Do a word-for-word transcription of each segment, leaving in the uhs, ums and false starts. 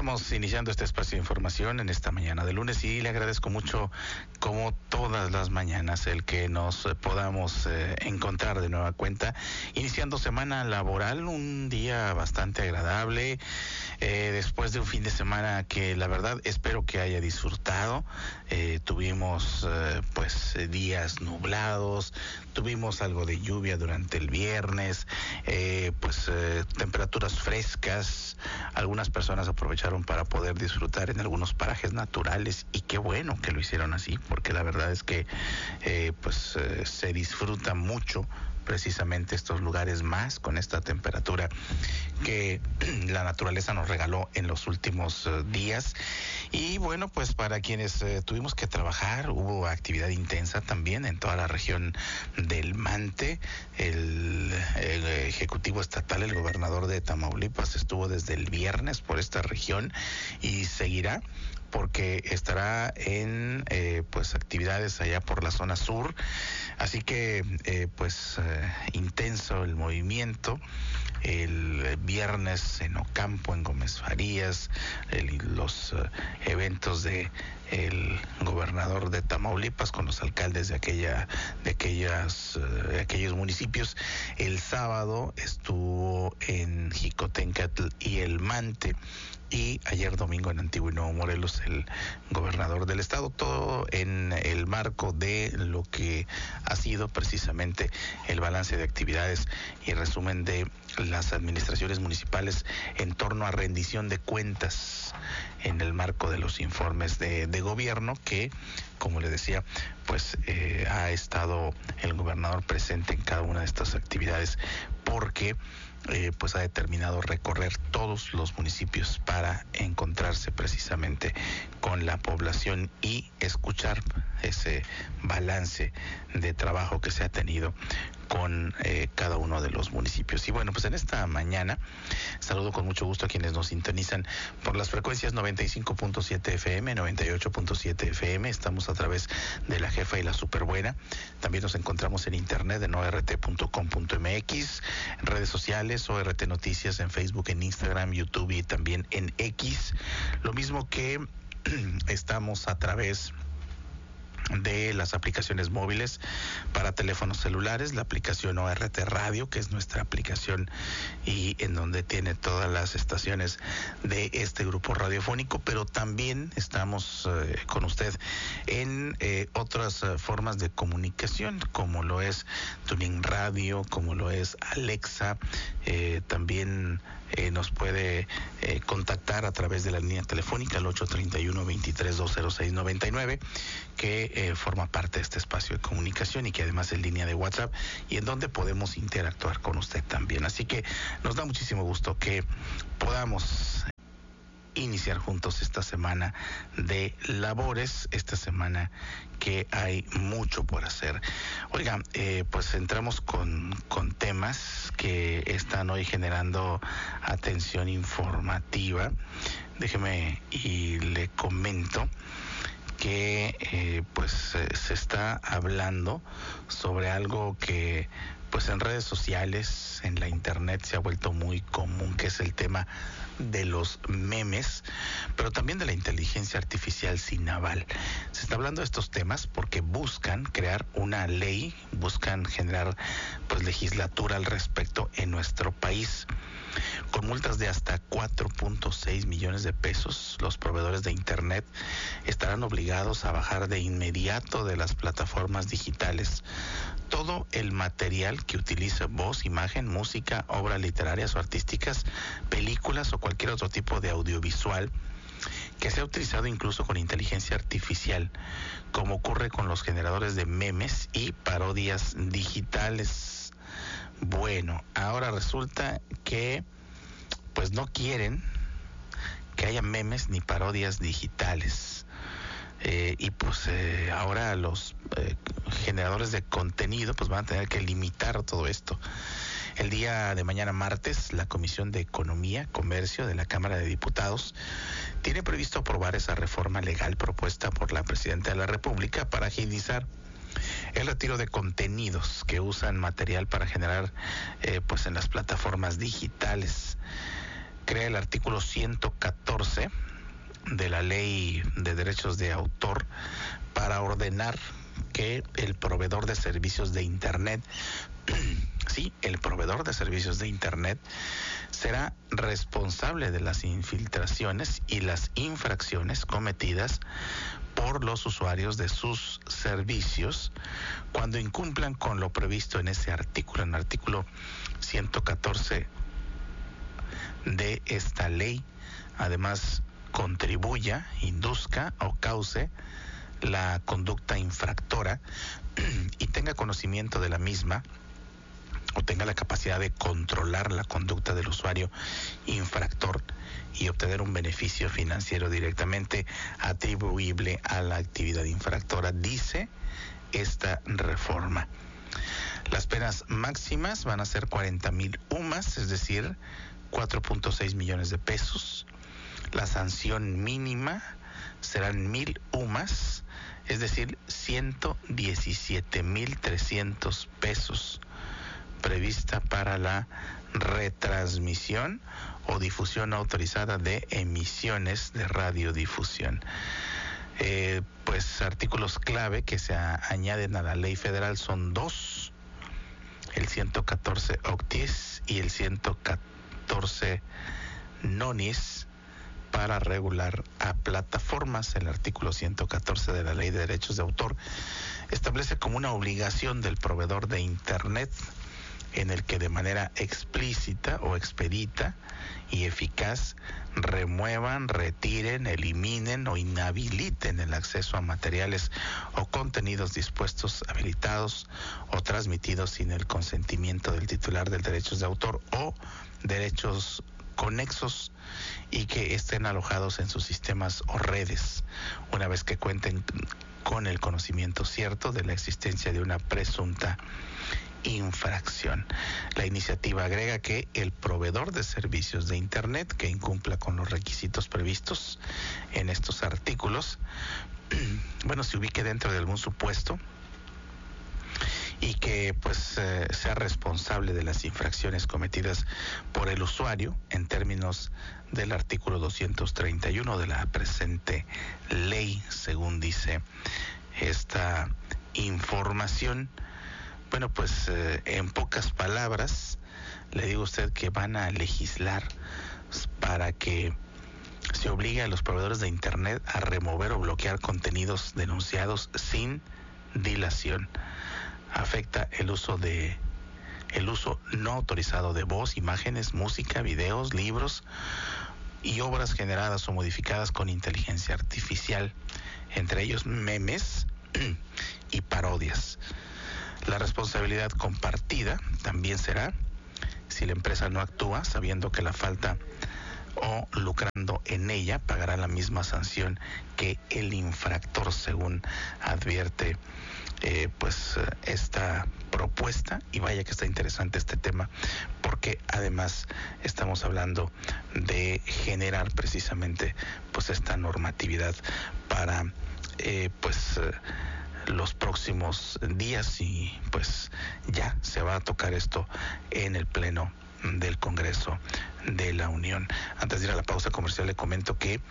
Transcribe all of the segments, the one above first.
Estamos iniciando este espacio de información en esta mañana de lunes y le agradezco mucho, como todas las mañanas, el que nos podamos eh, encontrar de nueva cuenta, iniciando semana laboral, un día bastante agradable, eh, después de un fin de semana que la verdad espero que haya disfrutado. Eh, tuvimos eh, pues días nublados, tuvimos algo de lluvia durante el viernes, eh, pues eh, temperaturas frescas, algunas personas aprovecharon para poder disfrutar en algunos parajes naturales y qué bueno que lo hicieron así, porque la verdad es que eh, pues eh, se disfruta mucho precisamente estos lugares más con esta temperatura que la naturaleza nos regaló en los últimos uh, días. Y bueno, pues para quienes uh, tuvimos que trabajar, hubo actividad intensa también en toda la región del Mante. El, el Ejecutivo Estatal, el gobernador de Tamaulipas, estuvo desde el viernes por esta región y seguirá, porque estará en eh, pues actividades allá por la zona sur, así que eh, pues eh, intenso el movimiento. El viernes en Ocampo, en Gómez Farías, el, los uh, eventos de el gobernador de Tamaulipas con los alcaldes de aquella de aquellas uh, de aquellos municipios. El sábado estuvo en Jicotencatl y el Mante, y ayer domingo en Antigua y Nuevo Morelos el gobernador del estado, todo en el marco de lo que ha sido precisamente el balance de actividades y resumen de las administraciones municipales en torno a rendición de cuentas en el marco de los informes de, de gobierno que, como le decía, pues eh, ha estado el gobernador presente en cada una de estas actividades porque Eh, pues ha determinado recorrer todos los municipios para encontrarse precisamente con la población y escuchar ese balance de trabajo que se ha tenido con eh, cada uno de los municipios. Y bueno, pues en esta mañana saludo con mucho gusto a quienes nos sintonizan por las frecuencias noventa y cinco punto siete F M, noventa y ocho punto siete F M. Estamos a través de La Jefa y La Superbuena. También nos encontramos en internet en o r t punto com punto m x, en redes sociales, O R T Noticias, en Facebook, en Instagram, YouTube y también en X. Lo mismo que estamos a través de las aplicaciones móviles para teléfonos celulares, la aplicación O R T Radio, que es nuestra aplicación y en donde tiene todas las estaciones de este grupo radiofónico, pero también estamos eh, con usted en eh, otras eh, formas de comunicación, como lo es Tuning Radio, como lo es Alexa. Eh, también eh, nos puede eh, contactar a través de la línea telefónica al ocho treinta y uno, veintitrés, dos cero seis, noventa y nueve, que eh, forma parte de este espacio de comunicación y que además es línea de WhatsApp y en donde podemos interactuar con usted también. Así que nos da muchísimo gusto que podamos iniciar juntos esta semana de labores, esta semana que hay mucho por hacer. Oiga, eh, pues entramos con, con temas que están hoy generando atención informativa. Déjeme y le comento que eh, pues eh, se está hablando sobre algo que pues en redes sociales, en la internet se ha vuelto muy común, que es el tema de los memes, pero también de la inteligencia artificial sin aval. Se está hablando de estos temas porque buscan crear una ley, buscan generar pues legislatura al respecto en nuestro país. Con multas de hasta cuatro punto seis millones de pesos, los proveedores de internet estarán obligados a bajar de inmediato de las plataformas digitales todo el material que utilice voz, imagen, música, obras literarias o artísticas, películas o cualquier otro tipo de audiovisual que sea utilizado incluso con inteligencia artificial, como ocurre con los generadores de memes y parodias digitales. Bueno, ahora resulta que pues no quieren que haya memes ni parodias digitales. Eh, y pues eh, ahora los eh, generadores de contenido pues van a tener que limitar todo esto. El día de mañana martes, la Comisión de Economía, Comercio de la Cámara de Diputados tiene previsto aprobar esa reforma legal propuesta por la Presidenta de la República para agilizar el retiro de contenidos que usan material para generar eh, pues en las plataformas digitales. crea el artículo ciento catorce de la Ley de Derechos de Autor para ordenar que el proveedor de servicios de Internet, sí, el proveedor de servicios de Internet será responsable de las infiltraciones y las infracciones cometidas por los usuarios de sus servicios cuando incumplan con lo previsto en ese artículo, en el artículo ciento catorce de esta ley. Además, contribuya, induzca o cause la conducta infractora y tenga conocimiento de la misma o tenga la capacidad de controlar la conducta del usuario infractor y obtener un beneficio financiero directamente atribuible a la actividad infractora, dice esta reforma. Las penas máximas van a ser cuarenta mil UMAS, es decir, cuatro punto seis millones de pesos. La sanción mínima serán mil UMAS, es decir, ciento diecisiete mil trescientos pesos, prevista para la retransmisión o difusión autorizada de emisiones de radiodifusión. Eh, pues artículos clave que se a, añaden a la ley federal son dos, el ciento catorce octis y el ciento catorce nonis, para regular a plataformas. El artículo ciento catorce de la Ley de Derechos de Autor establece como una obligación del proveedor de Internet en el que de manera explícita o expedita y eficaz remuevan, retiren, eliminen o inhabiliten el acceso a materiales o contenidos dispuestos, habilitados o transmitidos sin el consentimiento del titular de derechos de autor o derechos conexos y que estén alojados en sus sistemas o redes, una vez que cuenten con el conocimiento cierto de la existencia de una presunta infracción. La iniciativa agrega que el proveedor de servicios de Internet que incumpla con los requisitos previstos en estos artículos, bueno, se ubique dentro de algún supuesto y que pues eh, sea responsable de las infracciones cometidas por el usuario en términos del artículo doscientos treinta y uno de la presente ley, según dice esta información. Bueno, pues eh, en pocas palabras, le digo a usted que van a legislar para que se obligue a los proveedores de Internet a remover o bloquear contenidos denunciados sin dilación. Afecta el uso de el uso no autorizado de voz, imágenes, música, videos, libros y obras generadas o modificadas con inteligencia artificial, entre ellos memes y parodias. La responsabilidad compartida también será si la empresa no actúa sabiendo que la falta o lucrando en ella, pagará la misma sanción que el infractor, según advierte eh, pues esta propuesta. Y vaya que está interesante este tema, porque además estamos hablando de generar precisamente pues esta normatividad para eh, pues eh, los próximos días, y pues ya se va a tocar esto en el Pleno del Congreso de la Unión. Antes de ir a la pausa comercial, le comento que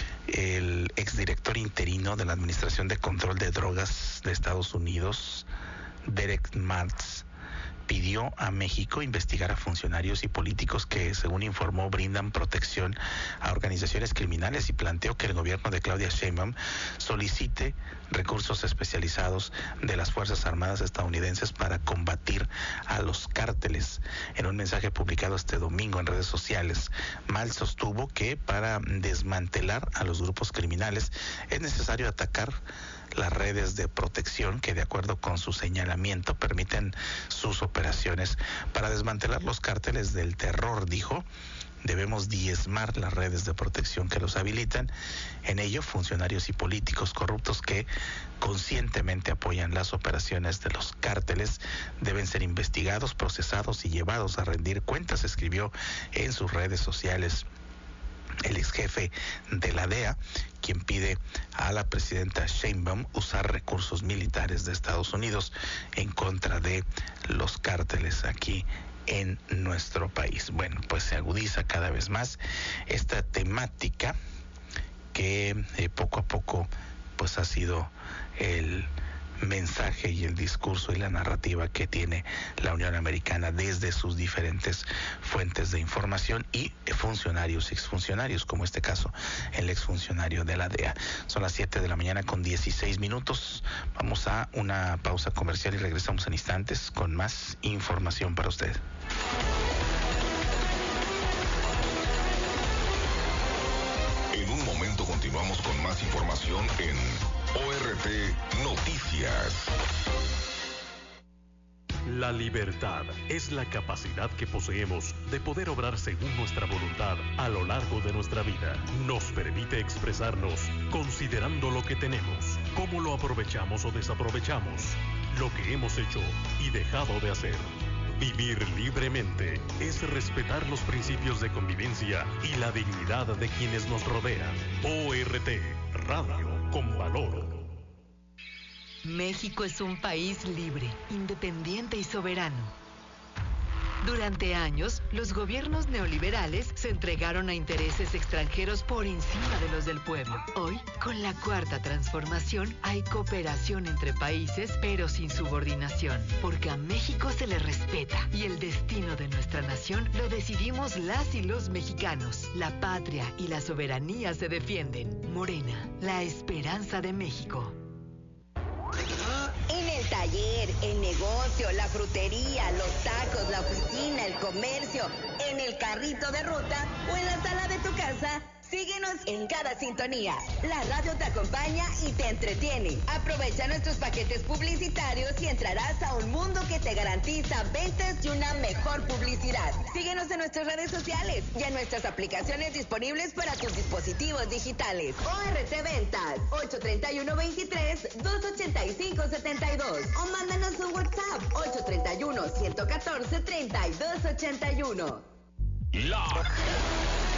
el exdirector interino de la Administración de Control de Drogas de Estados Unidos, Derek Martz, pidió a México investigar a funcionarios y políticos que, según informó, brindan protección a organizaciones criminales, y planteó que el gobierno de Claudia Sheinbaum solicite recursos especializados de las Fuerzas Armadas estadounidenses para combatir a los cárteles. En un mensaje publicado este domingo en redes sociales, Martz sostuvo que para desmantelar a los grupos criminales es necesario atacar las redes de protección que, de acuerdo con su señalamiento, permiten sus operaciones. Para desmantelar los cárteles del terror, dijo, debemos diezmar las redes de protección que los habilitan. En ello, funcionarios y políticos corruptos que conscientemente apoyan las operaciones de los cárteles deben ser investigados, procesados y llevados a rendir cuentas, escribió en sus redes sociales el ex jefe de la D E A, quien pide a la presidenta Sheinbaum usar recursos militares de Estados Unidos en contra de los cárteles aquí en nuestro país. Bueno, pues se agudiza cada vez más esta temática que eh, poco a poco pues ha sido el mensaje y el discurso y la narrativa que tiene la Unión Americana desde sus diferentes fuentes de información y funcionarios y exfuncionarios, como este caso el exfuncionario de la D E A. Son las siete de la mañana con dieciséis minutos. Vamos a una pausa comercial y regresamos en instantes con más información para usted. En un momento continuamos con más información en O R T Noticias. La libertad es la capacidad que poseemos de poder obrar según nuestra voluntad a lo largo de nuestra vida. Nos permite expresarnos considerando lo que tenemos, cómo lo aprovechamos o desaprovechamos, lo que hemos hecho y dejado de hacer. Vivir libremente es respetar los principios de convivencia y la dignidad de quienes nos rodean. O R T, Radio con Valor. México es un país libre, independiente y soberano. Durante años, los gobiernos neoliberales se entregaron a intereses extranjeros por encima de los del pueblo. Hoy, con la cuarta transformación, hay cooperación entre países, pero sin subordinación, porque a México se le respeta y el destino de nuestra nación lo decidimos las y los mexicanos. La patria y la soberanía se defienden. Morena, la esperanza de México. En el taller, el negocio, la frutería, los tacos, la oficina, el comercio, en el carrito de ruta o en la sala de tu casa, síguenos en cada sintonía. La radio te acompaña y te entretiene. Aprovecha nuestros paquetes publicitarios y entrarás a un mundo que te garantiza ventas y una mejor publicidad. Síguenos en nuestras redes sociales y en nuestras aplicaciones disponibles para tus dispositivos digitales. O R T Ventas, ocho treinta y uno veintitrés, dos ochenta y cinco setenta y dos. O mándanos un WhatsApp, ocho treinta y uno, ciento catorce, treinta y dos ochenta y uno. La